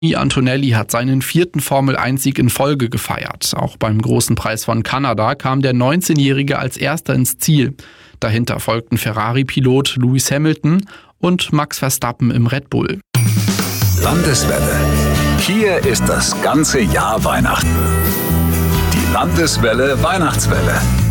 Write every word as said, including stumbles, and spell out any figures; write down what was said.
Antonelli hat seinen vierten Formel eins Sieg in Folge gefeiert. Auch beim Großen Preis von Kanada kam der neunzehnjährige als erster ins Ziel. Dahinter folgten Ferrari-Pilot Lewis Hamilton und Max Verstappen im Red Bull. Landeswelle. Hier ist das ganze Jahr Weihnachten. Die Landeswelle Weihnachtswelle.